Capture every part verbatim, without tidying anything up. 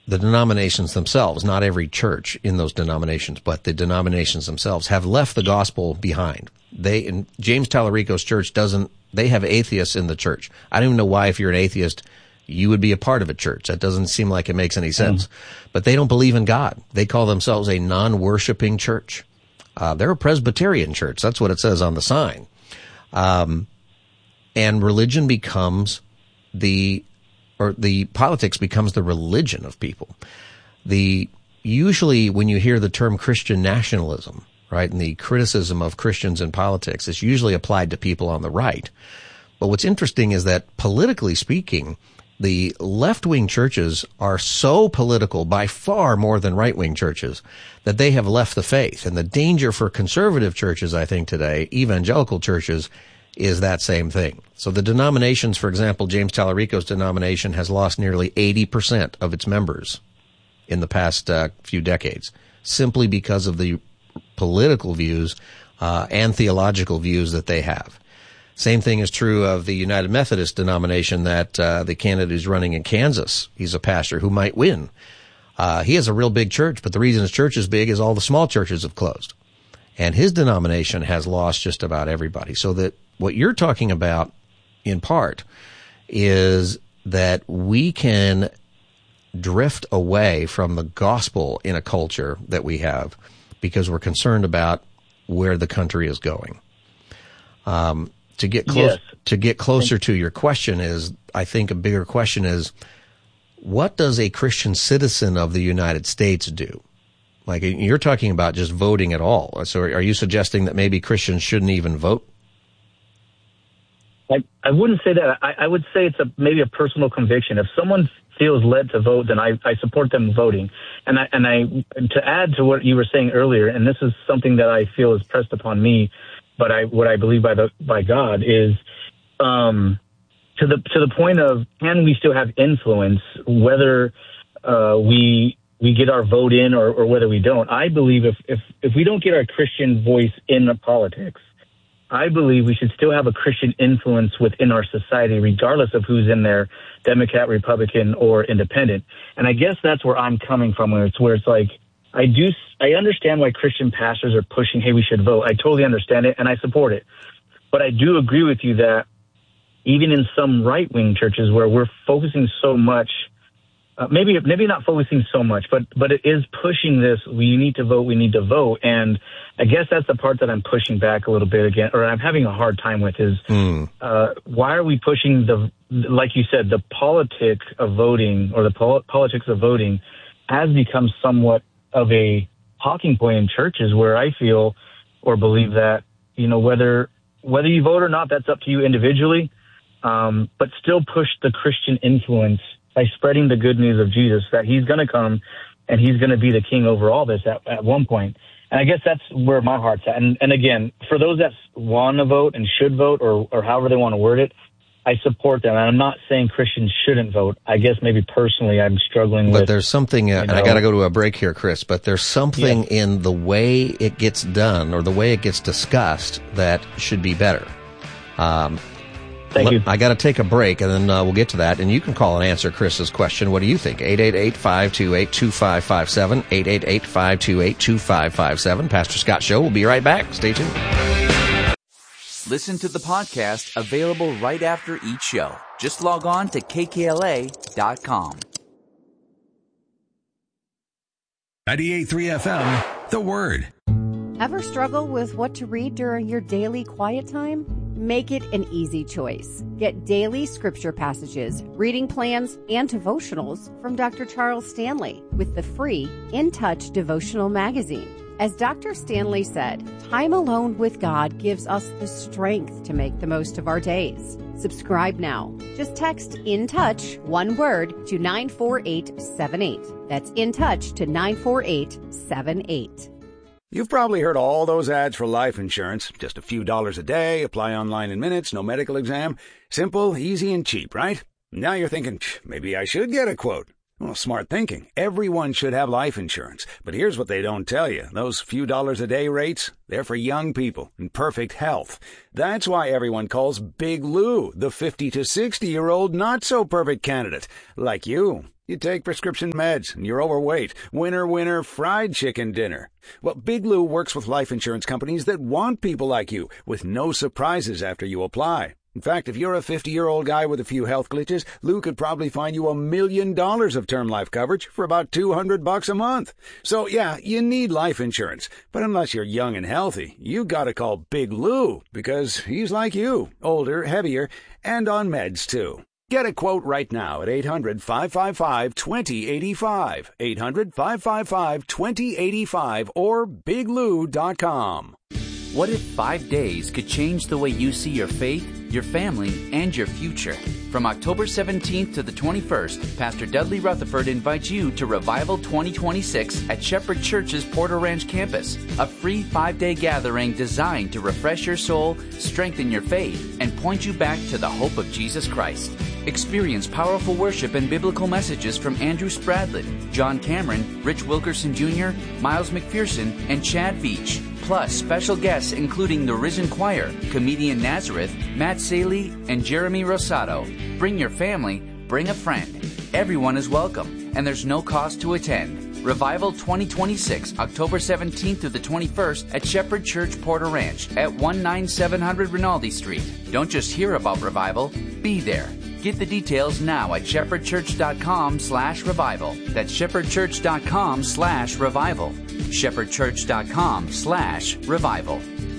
the denominations themselves, not every church in those denominations, but the denominations themselves have left the gospel behind. They, and James Tallarico's church doesn't, they have atheists in the church. I don't even know why, if you're an atheist, you would be a part of a church. That doesn't seem like it makes any sense. Mm. But they don't believe in God. They call themselves a non-worshiping church. Uh, they're a Presbyterian church. That's what it says on the sign. Um, and religion becomes the, or the politics becomes the religion of people. The, usually when you hear the term Christian nationalism, right, and the criticism of Christians in politics, it's usually applied to people on the right. But what's interesting is that politically speaking, the left-wing churches are so political by far more than right-wing churches that they have left the faith. And the danger for conservative churches, I think today, evangelical churches, is that same thing. So the denominations, for example, James Tallarico's denomination has lost nearly eighty percent of its members in the past uh, few decades, simply because of the political views uh, and theological views that they have. Same thing is true of the United Methodist denomination that uh, the candidate who's running in Kansas. He's a pastor who might win. Uh, he has a real big church, but the reason his church is big is all the small churches have closed. And his denomination has lost just about everybody. So that what you're talking about, in part, is that we can drift away from the gospel in a culture that we have because we're concerned about where the country is going. Um, to get close, yes. to get closer to your question is, I think a bigger question is, what does a Christian citizen of the United States do? Like, you're talking about just voting at all. So are you suggesting that maybe Christians shouldn't even vote? I, I wouldn't say that. I, I would say it's a maybe a personal conviction. If someone feels led to vote, then I, I support them voting. And I, and I, to add to what you were saying earlier, and this is something that I feel is pressed upon me, but I, what I believe by the, by God is, um, to the, to the point of, can we still have influence, whether, uh, we, we get our vote in or, or whether we don't? I believe if, if, if we don't get our Christian voice in the politics, I believe we should still have a Christian influence within our society, regardless of who's in there, Democrat, Republican, or independent. And I guess that's where I'm coming from, where it's, where it's like, I do, I understand why Christian pastors are pushing, hey, we should vote. I totally understand it, and I support it. But I do agree with you that even in some right-wing churches where we're focusing so much, uh, maybe maybe not focusing so much, but but it is pushing this, we need to vote, we need to vote. And I guess that's the part that I'm pushing back a little bit again, or I'm having a hard time with is, mm. uh, why are we pushing the, like you said, the politics of voting, or the pol- politics of voting has become somewhat of a talking point in churches, where I feel or believe that, you know, whether whether you vote or not, that's up to you individually, um, but still push the Christian influence by spreading the good news of Jesus, that he's going to come and he's going to be the king over all this at, at one point. And I guess that's where my heart's at. And, and again, for those that want to vote and should vote, or, or however they want to word it, I support them. And I'm not saying Christians shouldn't vote. I guess maybe personally I'm struggling but with. But there's something, uh, you know, and I got to go to a break here, Chris, but there's something yeah. in the way it gets done or the way it gets discussed that should be better. Um, Thank you. I got to take a break, and then uh, we'll get to that. And you can call and answer Chris's question. What do you think? eight eight eight, five two eight, two five five seven, eight eight eight, five two eight, two five five seven. Pastor Scott Show. We'll be right back. Stay tuned. Listen to the podcast available right after each show. Just log on to K K L A dot com. ninety-eight point three F M, The Word. Ever struggle with what to read during your daily quiet time? Make it an easy choice. Get daily scripture passages, reading plans, and devotionals from Doctor Charles Stanley with the free In Touch devotional magazine. As Doctor Stanley said, time alone with God gives us the strength to make the most of our days. Subscribe now. Just text In Touch, one word, to nine four eight seven eight. That's In Touch to nine four eight seven eight. You've probably heard all those ads for life insurance. Just a few dollars a day, apply online in minutes, no medical exam. Simple, easy, and cheap, right? Now you're thinking, maybe I should get a quote. Well, smart thinking. Everyone should have life insurance. But here's what they don't tell you. Those few dollars a day rates, they're for young people in perfect health. That's why everyone calls Big Lou the fifty to sixty-year-old not-so-perfect candidate, like you. You take prescription meds and you're overweight. Winner, winner, fried chicken dinner. Well, Big Lou works with life insurance companies that want people like you, with no surprises after you apply. In fact, if you're a fifty-year-old guy with a few health glitches, Lou could probably find you a million dollars of term life coverage for about two hundred bucks a month. So, yeah, you need life insurance. But unless you're young and healthy, you gotta call Big Lou, because he's like you, older, heavier, and on meds, too. Get a quote right now at eight hundred, five five five, two zero eight five, eight hundred, five five five, two zero eight five, or big lou dot com. What if five days could change the way you see your faith, your family, and your future? From October seventeenth to the twenty-first, Pastor Dudley Rutherford invites you to Revival twenty twenty-six at Shepherd Church's Porter Ranch campus, a free five-day gathering designed to refresh your soul, strengthen your faith, and point you back to the hope of Jesus Christ. Experience powerful worship and biblical messages from Andrew Spradlin, John Cameron, Rich Wilkerson Junior, Miles McPherson, and Chad Veach. Plus, special guests including the Risen Choir, comedian Nazareth, Matt Saley, and Jeremy Rosato. Bring your family, bring a friend. Everyone is welcome, and there's no cost to attend. Revival twenty twenty-six, October seventeenth through the twenty-first at Shepherd Church Porter Ranch at one nine seven hundred Rinaldi Street. Don't just hear about Revival, be there. Get the details now at shepherdchurch.com slash revival. That's shepherdchurch.com slash revival. shepherdchurch.com slash revival.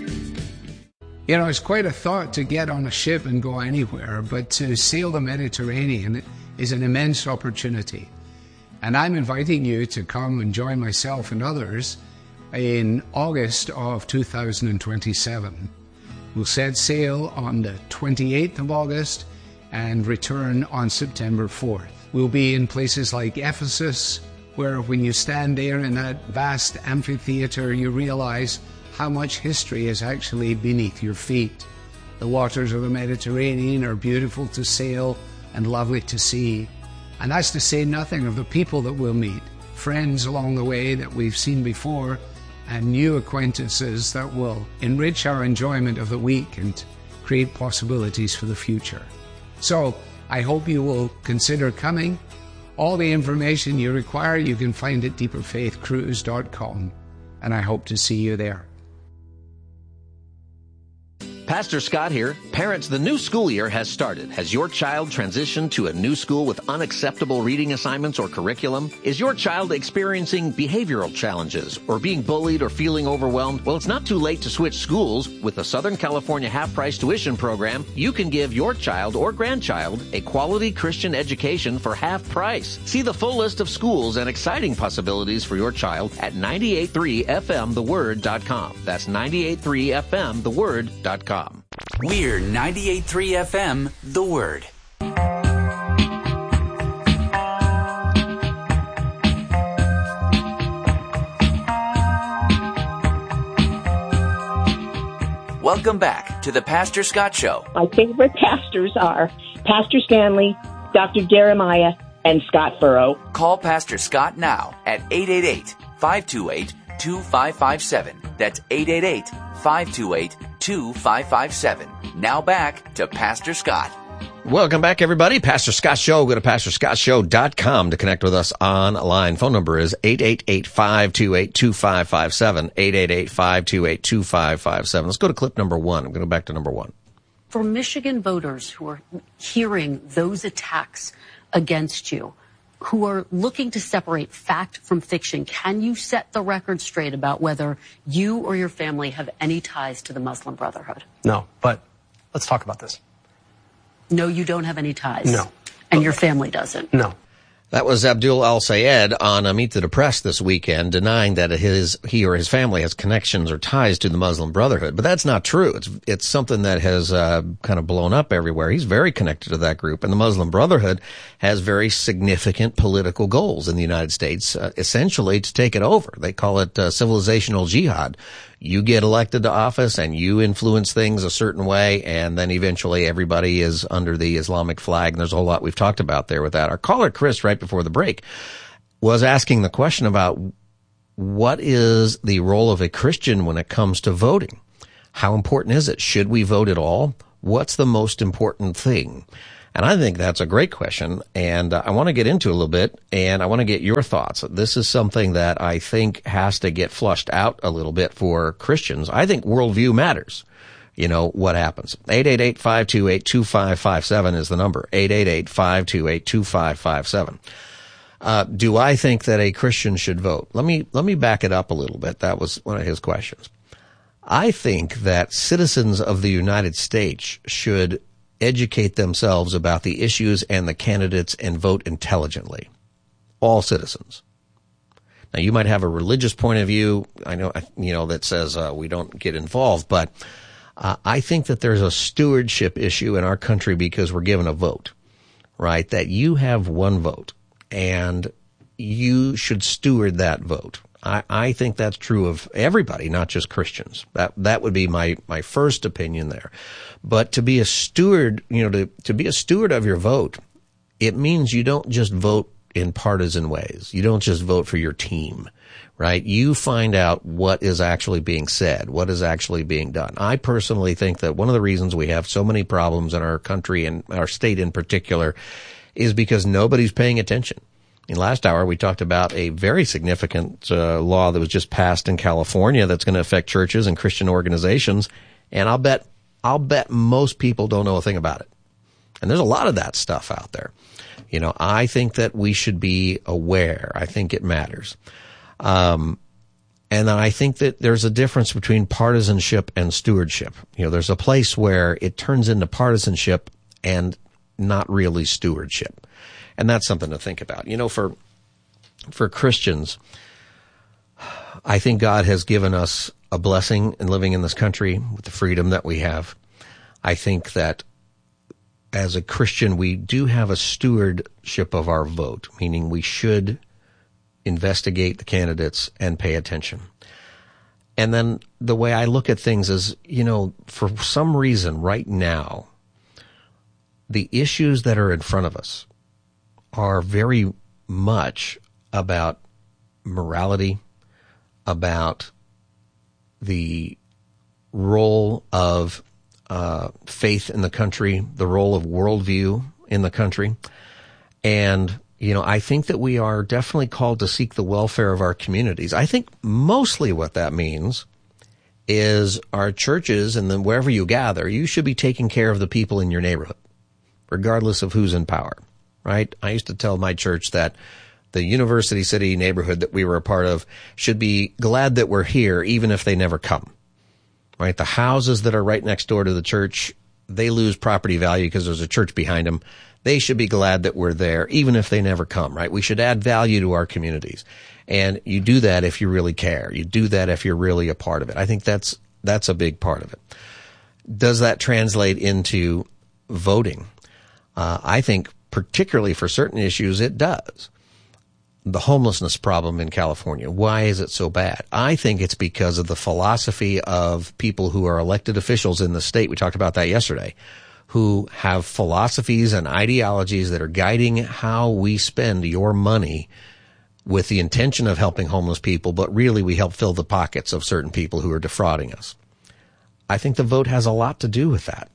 You know, it's quite a thought to get on a ship and go anywhere, but to sail the Mediterranean is an immense opportunity. And I'm inviting you to come and join myself and others in August of two thousand twenty-seven. We'll set sail on the twenty-eighth of August and return on September fourth. We'll be in places like Ephesus, where when you stand there in that vast amphitheater, you realize how much history is actually beneath your feet. The waters of the Mediterranean are beautiful to sail and lovely to see. And that's to say nothing of the people that we'll meet, friends along the way that we've seen before, and new acquaintances that will enrich our enjoyment of the week and create possibilities for the future. So I hope you will consider coming. All the information you require you can find at deeper faith cruise dot com, and I hope to see you there. Pastor Scott here. Parents, the new school year has started. Has your child transitioned to a new school with unacceptable reading assignments or curriculum? Is your child experiencing behavioral challenges or being bullied or feeling overwhelmed? Well, it's not too late to switch schools. With the Southern California half-price tuition program, you can give your child or grandchild a quality Christian education for half price. See the full list of schools and exciting possibilities for your child at ninety-eight point three F M the word dot com. That's ninety-eight point three F M the word dot com. We're ninety-eight point three F M, The Word. Welcome back to the Pastor Scott Show. My favorite pastors are Pastor Stanley, Doctor Jeremiah, and Scott Furrow. Call Pastor Scott now at eight eight eight, five two eight, two five five seven. That's eight eight eight, five two eight, two five five seven. Now back to Pastor Scott. Welcome back, everybody. Pastor Scott Show. Go to pastor scott show dot com to connect with us online. Phone number is eight eight eight, five two eight, two five five seven, eight eight eight, five two eight, two five five seven. Let's go to clip number one. I'm going to go back to number one. For Michigan voters who are hearing those attacks against you, who are looking to separate fact from fiction, can you set the record straight about whether you or your family have any ties to the Muslim Brotherhood? No, but let's talk about this. No, you don't have any ties? No. And your family doesn't? No. That was Abdul Al-Sayed on uh, Meet the Depressed this weekend, denying that his he or his family has connections or ties to the Muslim Brotherhood. But that's not true. It's it's something that has uh, kind of blown up everywhere. He's very connected to that group. And the Muslim Brotherhood has very significant political goals in the United States, uh, essentially to take it over. They call it uh, civilizational jihad. You get elected to office and you influence things a certain way, and then eventually everybody is under the Islamic flag. And there's a whole lot we've talked about there with that. Our caller, Chris, right before the break, was asking the question about what is the role of a Christian when it comes to voting? How important is it? Should we vote at all? What's the most important thing? And I think that's a great question, and uh, I want to get into it a little bit, and I want to get your thoughts. This is something that I think has to get flushed out a little bit for Christians. I think worldview matters. You know, what happens. eight eight eight, five two eight, two five five seven is the number. eight eight eight, five two eight, two five five seven. Uh, do I think that a Christian should vote? Let me, let me back it up a little bit. That was one of his questions. I think that citizens of the United States should educate themselves about the issues and the candidates and vote intelligently. All citizens. Now, you might have a religious point of view, I know, you know, that says uh, we don't get involved, but uh, I think that there's a stewardship issue in our country because we're given a vote, right? That you have one vote, and you should steward that vote. I, I think that's true of everybody, not just Christians. That that would be my, my first opinion there. But to be a steward, you know, to, to be a steward of your vote, it means you don't just vote in partisan ways. You don't just vote for your team, right? You find out what is actually being said, what is actually being done. I personally think that one of the reasons we have so many problems in our country and our state in particular is because nobody's paying attention. In last hour, we talked about a very significant uh, law that was just passed in California that's going to affect churches and Christian organizations, and I'll bet I'll bet most people don't know a thing about it. And there's a lot of that stuff out there. You know, I think that we should be aware. I think it matters. Um, and I think that there's a difference between partisanship and stewardship. You know, there's a place where it turns into partisanship and not really stewardship. And that's something to think about. You know, for for Christians, I think God has given us a blessing in living in this country with the freedom that we have. I think that as a Christian, we do have a stewardship of our vote, meaning we should investigate the candidates and pay attention. And then the way I look at things is, you know, for some reason right now, the issues that are in front of us are very much about morality, about the role of uh, faith in the country, the role of worldview in the country. And, you know, I think that we are definitely called to seek the welfare of our communities. I think mostly what that means is our churches and then wherever you gather, you should be taking care of the people in your neighborhood, regardless of who's in power. Right? I used to tell my church that the University City neighborhood that we were a part of should be glad that we're here, even if they never come. Right? The houses that are right next door to the church, they lose property value because there's a church behind them. They should be glad that we're there, even if they never come, right? We should add value to our communities. And you do that if you really care. You do that if you're really a part of it. I think that's, that's a big part of it. Does that translate into voting? Uh, I think particularly for certain issues, it does. The homelessness problem in California, why is it so bad? I think it's because of the philosophy of people who are elected officials in the state. We talked about that yesterday, who have philosophies and ideologies that are guiding how we spend your money with the intention of helping homeless people, but really we help fill the pockets of certain people who are defrauding us. I think the vote has a lot to do with that.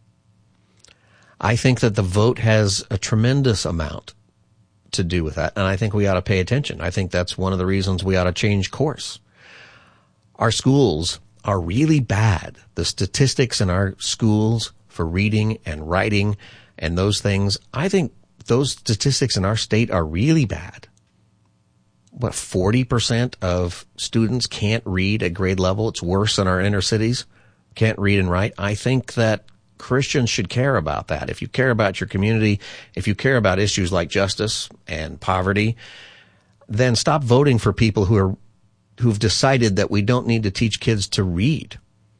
I think that the vote has a tremendous amount to do with that, and I think we ought to pay attention. I think that's one of the reasons we ought to change course. Our schools are really bad. The statistics in our schools for reading and writing and those things, I think those statistics in our state are really bad. What, forty percent of students can't read at grade level? It's worse in our inner cities. Can't read and write. I think that Christians should care about that. If you care about your community, if you care about issues like justice and poverty, then stop voting for people who are who've decided that we don't need to teach kids to read.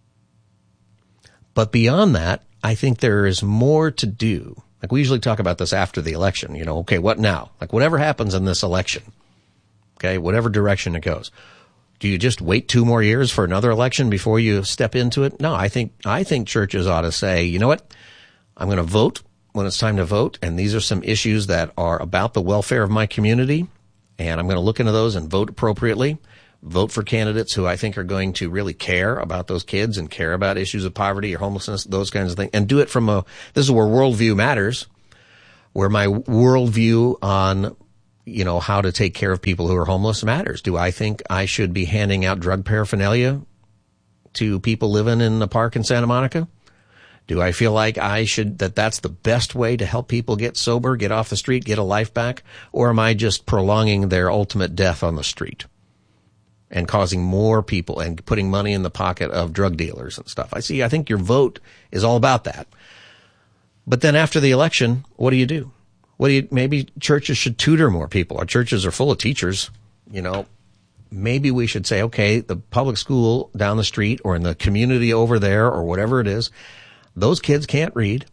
But beyond that, I think there is more to do. Like we usually talk about this after the election, you know, okay, what now? Like whatever happens in this election, okay, whatever direction it goes. Do you just wait two more years for another election before you step into it? No, I think I think churches ought to say, you know what? I'm going to vote when it's time to vote, and these are some issues that are about the welfare of my community, and I'm going to look into those and vote appropriately. Vote for candidates who I think are going to really care about those kids and care about issues of poverty or homelessness, those kinds of things, and do it from a, this is where worldview matters. where my worldview on, you know, how to take care of people who are homeless matters. Do I think I should be handing out drug paraphernalia to people living in the park in Santa Monica? Do I feel like I should, that that's the best way to help people get sober, get off the street, get a life back? Or am I just prolonging their ultimate death on the street and causing more people and putting money in the pocket of drug dealers and stuff? I see, I think your vote is all about that. But then after the election, what do you do? What do you, maybe churches should tutor more people. Our churches are full of teachers, you know. Maybe we should say, okay, the public school down the street or in the community over there or whatever it is, those kids can't read.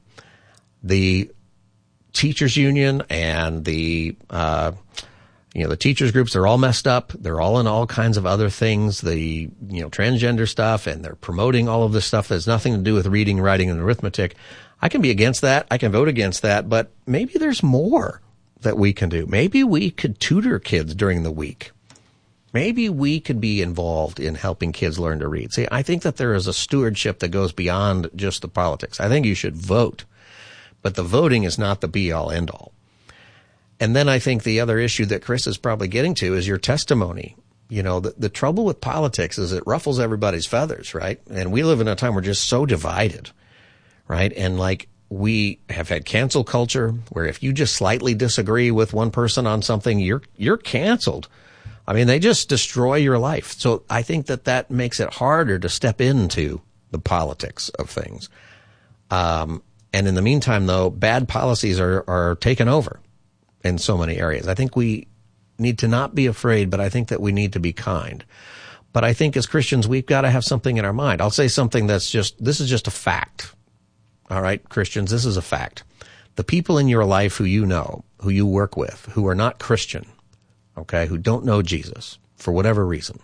The teachers union and the, uh, you know, the teachers groups, they're all messed up. They're all in all kinds of other things, the, you know, transgender stuff, and they're promoting all of this stuff that has nothing to do with reading, writing, and arithmetic. I can be against that. I can vote against that, but maybe there's more that we can do. Maybe we could tutor kids during the week. Maybe we could be involved in helping kids learn to read. See, I think that there is a stewardship that goes beyond just the politics. I think you should vote, but the voting is not the be-all, end-all. And then I think the other issue that Chris is probably getting to is your testimony. You know, the, the trouble with politics is it ruffles everybody's feathers, right? And we live in a time we're just so divided, right? And like we have had cancel culture where if you just slightly disagree with one person on something, you're you're canceled. I mean, they just destroy your life. So I think that that makes it harder to step into the politics of things. Um, and in the meantime, though, bad policies are, are taken over in so many areas. I think we need to not be afraid, but I think that we need to be kind. But I think as Christians, we've got to have something in our mind. I'll say something that's just, this is just a fact. All right, Christians, this is a fact. The people in your life who you know, who you work with, who are not Christian, okay, who don't know Jesus for whatever reason,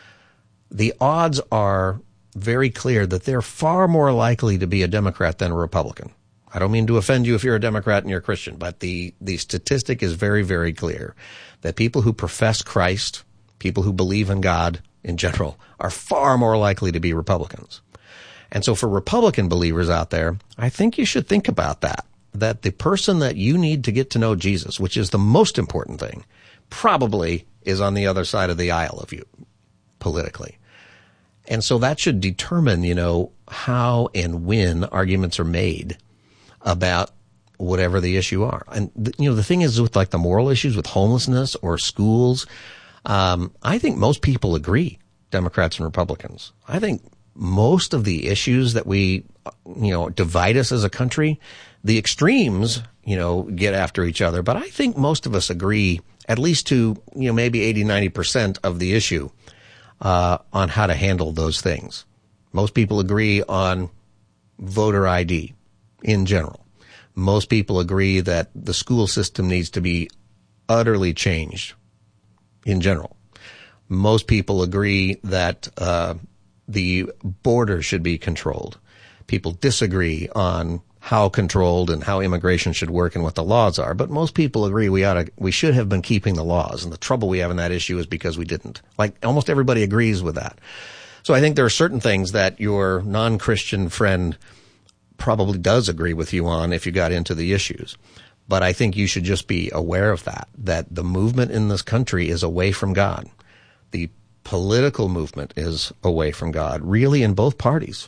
the odds are very clear that they're far more likely to be a Democrat than a Republican. I don't mean to offend you if you're a Democrat and you're a Christian, but the, the statistic is very, very clear that people who profess Christ, people who believe in God in general, are far more likely to be Republicans. And so for Republican believers out there, I think you should think about that, that the person that you need to get to know Jesus, which is the most important thing, probably is on the other side of the aisle of you politically. And so that should determine, you know, how and when arguments are made about whatever the issue are. And, the, you know, the thing is with like the moral issues with homelessness or schools, um, I think most people agree, Democrats and Republicans. I think most of the issues that we, you know, divide us as a country, the extremes, you know, get after each other. But I think most of us agree at least to, you know, maybe eighty, ninety percent of the issue, uh, on how to handle those things. Most people agree on voter I D in general. Most people agree that the school system needs to be utterly changed in general. Most people agree that, uh, the border should be controlled. People disagree on how controlled and how immigration should work and what the laws are. But most people agree we ought to, we should have been keeping the laws. And the trouble we have in that issue is because we didn't. Like almost everybody agrees with that. So I think there are certain things that your non-Christian friend probably does agree with you on if you got into the issues. But I think you should just be aware of that, that the movement in this country is away from God. The political movement is away from God, really in both parties.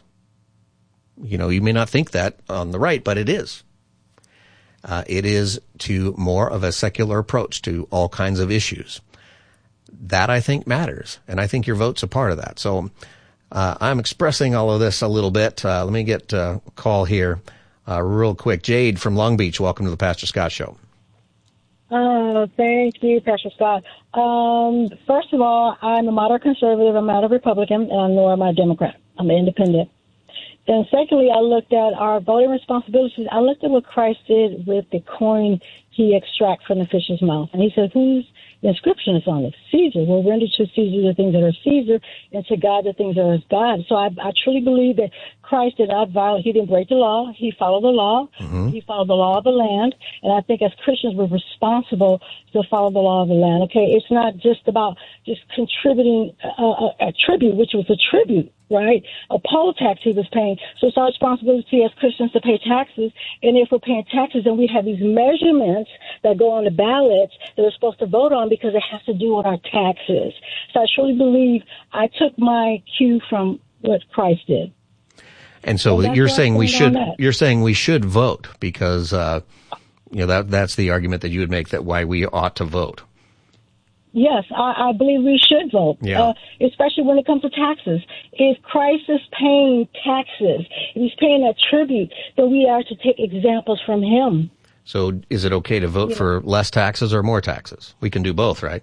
You know, you may not think that on the right, but it is. Uh, it is to more of a secular approach to all kinds of issues. That, I think, matters, and I think your vote's a part of that. So uh, I'm expressing all of this a little bit. Uh, let me get uh, a call here uh, real quick. Jade from Long Beach, welcome to the Pastor Scott Show. Uh, thank you, Pastor Scott. Um, first of all, I'm a moderate conservative. I'm not a Republican, and nor am I a Democrat. I'm an independent. And secondly, I looked at our voting responsibilities. I looked at what Christ did with the coin he extracted from the fish's mouth. And he said, whose inscription is on it? Caesar. Well, render to Caesar the things that are Caesar, and to God the things that are God. So I, I truly believe that Christ did not violate. He didn't break the law. He followed the law. Mm-hmm. He followed the law of the land. And I think as Christians, we're responsible to follow the law of the land. Okay, it's not just about just contributing a, a, a tribute, which was a tribute. right? A poll tax he was paying. So it's our responsibility as Christians to pay taxes. And if we're paying taxes, then we have these measurements that go on the ballots that we're supposed to vote on because it has to do with our taxes. So I truly believe I took my cue from what Christ did. And so and you're saying we should, you're saying we should vote because, uh, you know, that, that's the argument that you would make that why we ought to vote. Yes, I, I believe we should vote, yeah. uh, especially when it comes to taxes. If Christ is paying taxes, if he's paying a tribute, then we are to take examples from him. So is it okay to vote yeah. for less taxes or more taxes? We can do both, right?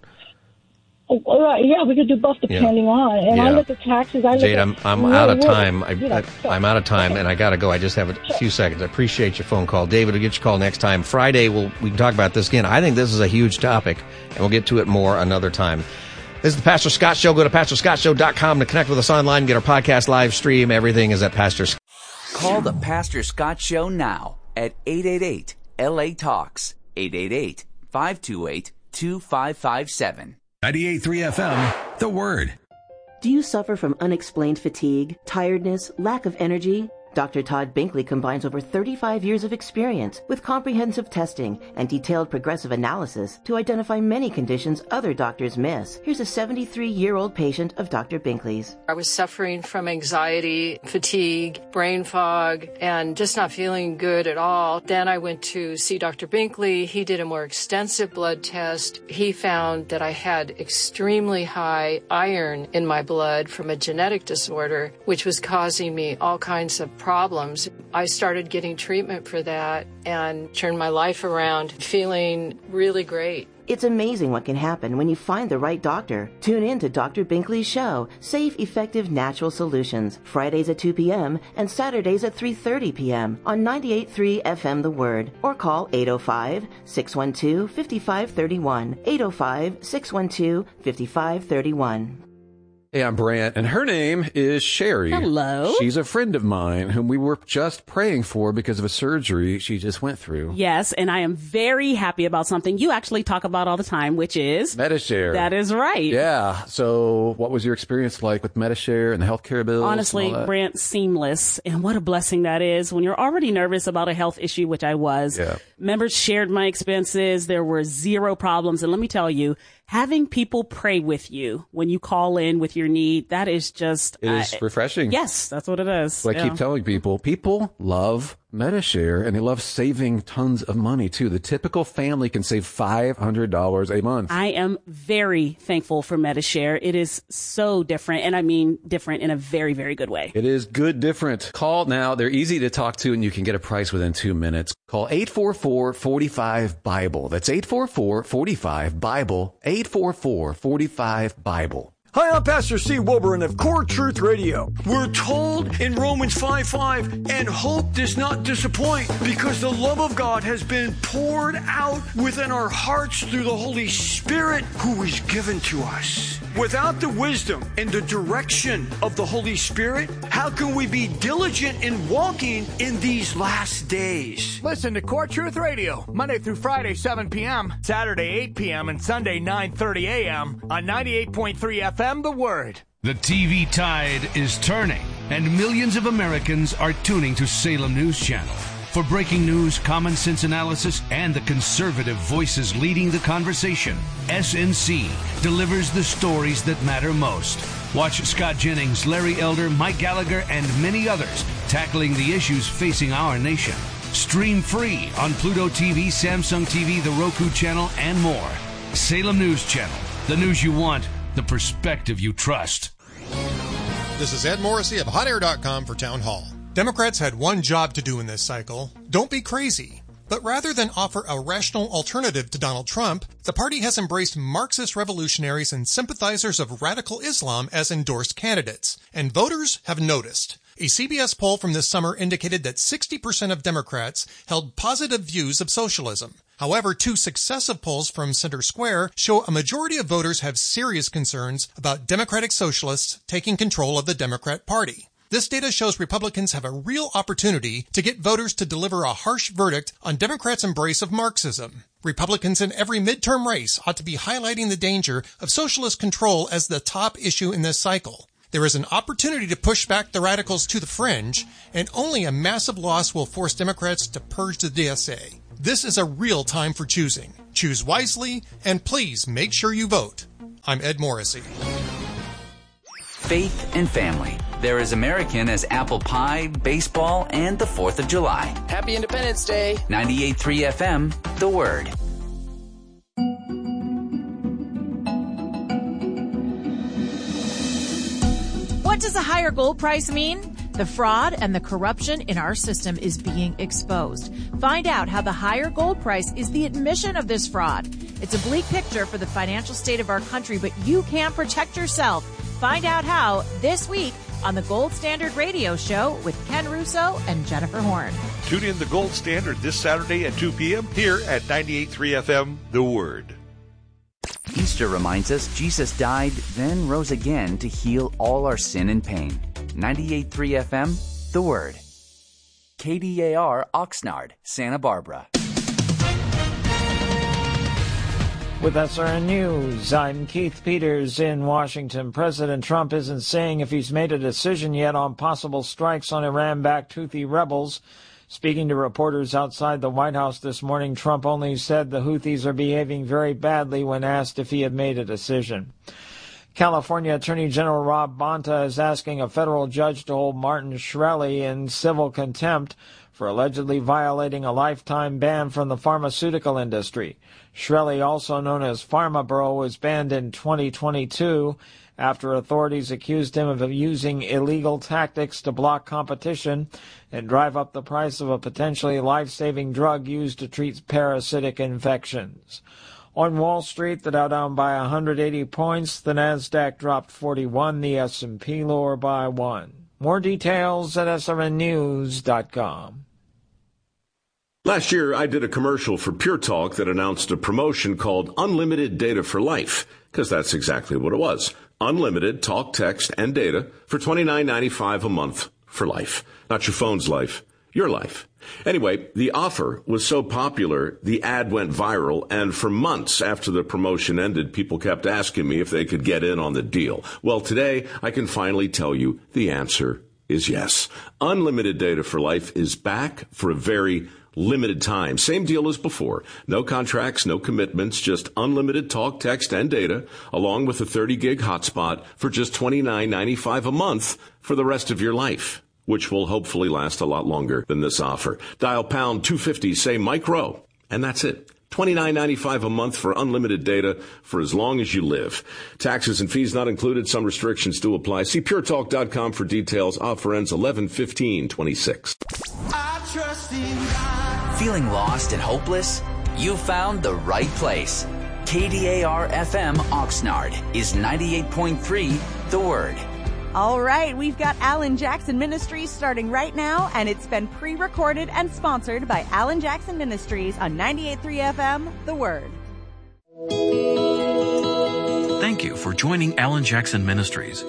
All right, yeah, we could do both depending yeah. on. And yeah. I look at taxes. I look Jade, at, I'm, I'm really out of would, time. I, you know, I, I'm out of time, okay. and I got to go. I just have a sure. few seconds. I appreciate your phone call. David, we'll get your call next time. Friday, we'll, we can talk about this again. I think this is a huge topic, and we'll get to it more another time. This is the Pastor Scott Show. Go to pastor scott show dot com to connect with us online, get our podcast live stream. Everything is at Pastor Scott. Call the Pastor Scott Show now at eight eight eight L A Talks, eight eight eight, five two eight, two five five seven. ninety-eight point three F M, The Word. Do you suffer from unexplained fatigue, tiredness, lack of energy? Doctor Todd Binkley combines over thirty-five years of experience with comprehensive testing and detailed progressive analysis to identify many conditions other doctors miss. Here's a seventy-three-year-old patient of Doctor Binkley's. I was suffering from anxiety, fatigue, brain fog, and just not feeling good at all. Then I went to see Doctor Binkley. He did a more extensive blood test. He found that I had extremely high iron in my blood from a genetic disorder, which was causing me all kinds of problems. I started getting treatment for that and turned my life around, feeling really great. It's amazing what can happen when you find the right doctor. Tune in to Doctor Binkley's show, Safe, Effective, Natural Solutions, Fridays at two p.m. and Saturdays at three thirty p.m. on ninety-eight point three F M The Word, or call eight oh five, six one two, five five three one, eight oh five, six one two, five five three one. Hey, I'm Brant, and her name is Sherry. Hello. She's a friend of mine whom we were just praying for because of a surgery she just went through. Yes, and I am very happy about something you actually talk about all the time, which is... Medi-Share. That is right. Yeah. So what was your experience like with Medi-Share and the healthcare bills? Honestly, Brant, seamless. And what a blessing that is when you're already nervous about a health issue, which I was. Yeah. Members shared my expenses. There were zero problems. And let me tell you, having people pray with you when you call in with your need, that is just... It is uh, refreshing. Yes, that's what it is. So I yeah. keep telling people, people love Medi-Share, and they love saving tons of money, too. The typical family can save five hundred dollars a month. I am very thankful for Medi-Share. It is so different, and I mean different in a very, very good way. It is good different. Call now. They're easy to talk to, and you can get a price within two minutes. Call eight four four, four five, BIBLE. That's eight four four, four five, BIBLE, eight four four, four five, BIBLE. Hi, I'm Pastor C. Wilburn of Core Truth Radio. We're told in Romans five five, and hope does not disappoint, because the love of God has been poured out within our hearts through the Holy Spirit who is given to us. Without the wisdom and the direction of the Holy Spirit, how can we be diligent in walking in these last days? Listen to Core Truth Radio, Monday through Friday, seven p.m., Saturday, eight p.m., and Sunday, nine thirty a.m. on ninety-eight point three F M, The Word. The T V tide is turning, and millions of Americans are tuning to Salem News Channel. For breaking news, common sense analysis, and the conservative voices leading the conversation, S N C delivers the stories that matter most. Watch Scott Jennings, Larry Elder, Mike Gallagher, and many others tackling the issues facing our nation. Stream free on Pluto T V, Samsung T V, the Roku channel, and more. Salem News Channel. The news you want, the perspective you trust. This is Ed Morrissey of hot air dot com for Town Hall. Democrats had one job to do in this cycle. Don't be crazy. But rather than offer a rational alternative to Donald Trump, the party has embraced Marxist revolutionaries and sympathizers of radical Islam as endorsed candidates. And voters have noticed. A C B S poll from this summer indicated that sixty percent of Democrats held positive views of socialism. However, two successive polls from Center Square show a majority of voters have serious concerns about Democratic socialists taking control of the Democrat Party. This data shows Republicans have a real opportunity to get voters to deliver a harsh verdict on Democrats' embrace of Marxism. Republicans in every midterm race ought to be highlighting the danger of socialist control as the top issue in this cycle. There is an opportunity to push back the radicals to the fringe, and only a massive loss will force Democrats to purge the D S A. This is a real time for choosing. Choose wisely, and please make sure you vote. I'm Ed Morrissey. Faith and family. They're as American as apple pie, baseball, and the fourth of July. Happy Independence Day. ninety-eight point three F M, The Word. What does a higher gold price mean? The fraud and the corruption in our system is being exposed. Find out how the higher gold price is the admission of this fraud. It's a bleak picture for the financial state of our country, but you can protect yourself. Find out how this week on the Gold Standard Radio Show with Ken Russo and Jennifer Horn. Tune in the Gold Standard this Saturday at two p.m. here at ninety-eight point three F M, The Word. Easter reminds us Jesus died, then rose again to heal all our sin and pain. ninety-eight point three F M, The Word. K D A R Oxnard, Santa Barbara. With S R N News, I'm Keith Peters in Washington. President Trump isn't saying if he's made a decision yet on possible strikes on Iran-backed Houthi rebels. Speaking to reporters outside the White House this morning, Trump only said the Houthis are behaving very badly when asked if he had made a decision. California Attorney General Rob Bonta is asking a federal judge to hold Martin Shkreli in civil contempt for allegedly violating a lifetime ban from the pharmaceutical industry. Shkreli, also known as PharmaBro, was banned in twenty twenty-two after authorities accused him of using illegal tactics to block competition and drive up the price of a potentially life-saving drug used to treat parasitic infections. On Wall Street, the Dow down by one hundred eighty points, the Nasdaq dropped forty-one, the S and P lower by one. More details at S R N news dot com. Last year, I did a commercial for Pure Talk that announced a promotion called Unlimited Data for Life, because that's exactly what it was. Unlimited talk, text, and data for twenty-nine ninety-five a month for life. Not your phone's life, your life. Anyway, the offer was so popular, the ad went viral, and for months after the promotion ended, people kept asking me if they could get in on the deal. Well, today, I can finally tell you the answer is yes. Unlimited Data for Life is back for a very limited time. Same deal as before. No contracts, no commitments, just unlimited talk, text, and data, along with a thirty gig hotspot for just twenty-nine ninety-five a month for the rest of your life, which will hopefully last a lot longer than this offer. Dial pound two fifty, say micro, and that's it. twenty-nine ninety-five a month for unlimited data for as long as you live. Taxes and fees not included. Some restrictions do apply. See pure talk dot com for details. Offer ends eleven fifteen twenty-six. Feeling lost and hopeless? You found the right place. K D A R F M Oxnard is ninety-eight point three, The Word. All right, we've got Alan Jackson Ministries starting right now, and it's been pre-recorded and sponsored by Alan Jackson Ministries on ninety-eight point three F M, The Word. Thank you for joining Alan Jackson Ministries.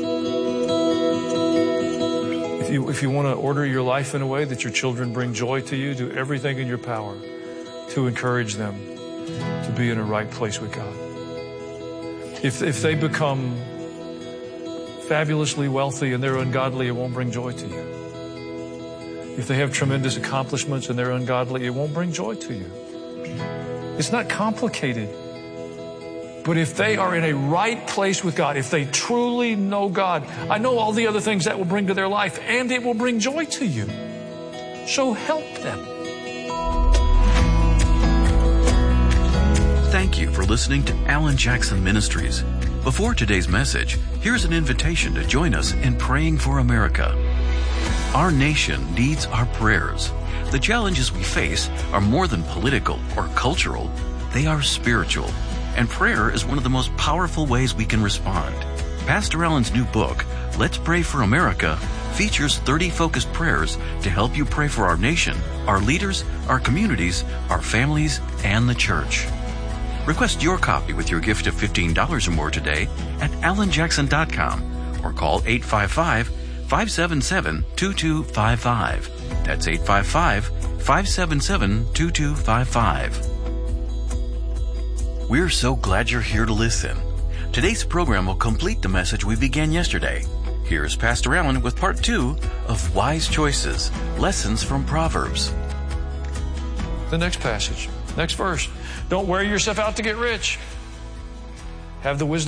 If you, if you want to order your life in a way that your children bring joy to you, do everything in your power to encourage them to be in a right place with God. If, if they become fabulously wealthy and they're ungodly, it won't bring joy to you. If they have tremendous accomplishments and they're ungodly, it won't bring joy to you. It's not complicated. But if they are in a right place with God, if they truly know God, I know all the other things that will bring to their life, and it will bring joy to you. So help them. Thank you for listening to Alan Jackson Ministries. Before today's message, here's an invitation to join us in praying for America. Our nation needs our prayers. The challenges we face are more than political or cultural. They are spiritual. And prayer is one of the most powerful ways we can respond. Pastor Allen's new book, Let's Pray for America, features thirty focused prayers to help you pray for our nation, our leaders, our communities, our families, and the church. Request your copy with your gift of fifteen dollars or more today at alan jackson dot com or call eight five five, five seven seven, two two five five. That's eight five five, five seven seven, two two five five. We're so glad you're here to listen. Today's program will complete the message we began yesterday. Here's Pastor Allen with part two of Wise Choices, Lessons from Proverbs. The next passage, next verse. Don't wear yourself out to get rich. Have the wisdom